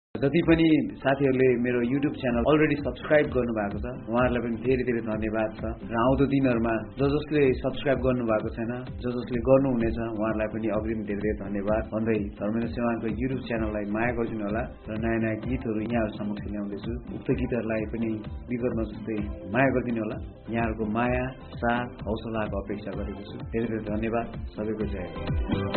जति पनि साथीहरूले मेरो युट्युब च्यानल अलरेडी सब्स्क्राइब गर्नुभएको छ उहाँहरूलाई पनि धेरै धेरै धन्यवाद छ र आउँदो दिनहरूमा जसले सब्स्क्राइब गर्नुभएको छैन जसले गर्नुहुनेछ उहाँहरूलाई पनि अग्रिम धेरै धेरै धन्यवाद भन्दै धर्मेन्द्र चौहानको युट्युब च्यानललाई माया गरिदिनु होला र नयाँ नयाँ गीतहरू यहाँहरू समक्ष ल्याउँदैछु उक्त गीतहरूलाई पनि विगतमा जस्तै माया गरिदिनु होला यहाँहरूको माया साथ हौसलाको अपेक्षा गरेको छु धेरै धेरै धन्यवाद सबैको जय